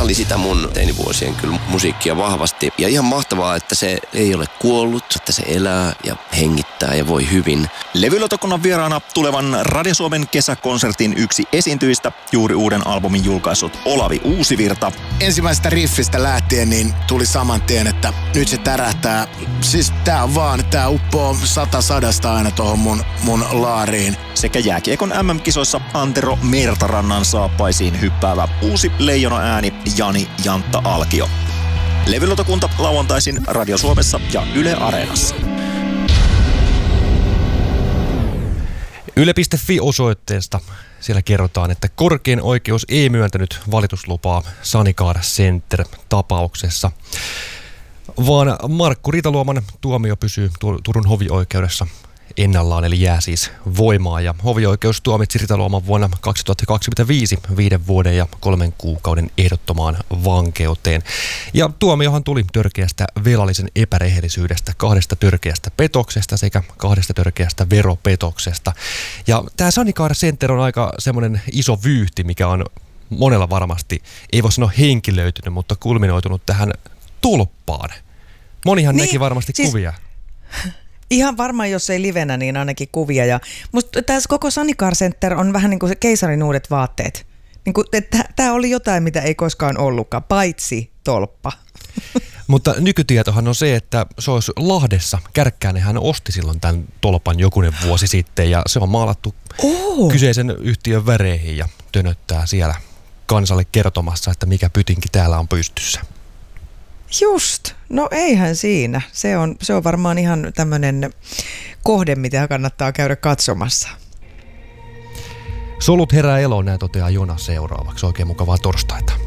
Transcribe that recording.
oli sitä mun teinivuosien kyllä musiikkia vahvasti. Ja ihan mahtavaa, että se ei ole kuollut, että se elää ja hengittää ja voi hyvin. Levylautakunnan vieraana tulevan Radio Suomen kesäkonsertin yksi esiintyjistä, juuri uuden albumin julkaissut Olavi Uusivirta. Ensimmäisestä riffistä lähtien niin tuli saman tien, että nyt se tärähtää. Siis tää uppoo 100 aina tohon mun laariin. Sekä jääkiekon MM-kisoissa Antero Mertarannan saappaisiin hyppäävä uusi leijona ääni Jani Jantta Alkio. Levylautakunta lauantaisin Radio Suomessa ja Yle Areenassa. Yle.fi-osoitteesta siellä kerrotaan, että korkein oikeus ei myöntänyt valituslupaa Sanicara Center-tapauksessa, vaan Markku Riitaluoman tuomio pysyy Turun hovioikeudessa ennallaan, eli jää siis voimaan. Ja hovioikeus tuomitsi Riitaluoman vuonna 2025 5 vuoden ja 3 kuukauden ehdottomaan vankeuteen. Ja tuomiohan tuli törkeästä velallisen epärehellisyydestä, 2 törkeästä petoksesta sekä 2 törkeästä veropetoksesta. Ja tämä Sanicara Center on aika semmoinen iso vyyhti, mikä on monella varmasti, ei voi sanoa henkilöitynyt, mutta kulminoitunut tähän tulppaan. Monihan näki varmasti kuvia. Ihan varmaan, jos ei livenä, niin ainakin kuvia. Ja musta tässä koko Sanicara Center on vähän niin kuin se keisarin uudet vaatteet. Niin kuin, tämä oli jotain, mitä ei koskaan ollutkaan, paitsi tolppa. Mutta nykytietohan on se, että se olisi Lahdessa. Kärkkäänenhän osti silloin tämän tolpan jokunen vuosi sitten ja se on maalattu kyseisen yhtiön väreihin ja tönöttää siellä kansalle kertomassa, että mikä pytinki täällä on pystyssä. Just. No eihän siinä. Se on varmaan ihan tämmöinen kohde, mitä kannattaa käydä katsomassa. Solut herää eloon, näin toteaa Jonas seuraavaksi. Oikein mukavaa torstaita.